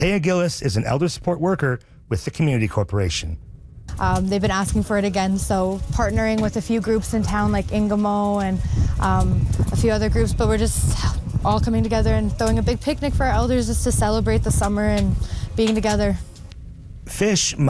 Taya Gillis is an elder support worker with the Community Corporation. They've been asking for it again, so partnering with a few groups in town like Ingamo and a few other groups, but we're just all coming together and throwing a big picnic for our elders just to celebrate the summer and being together. Fish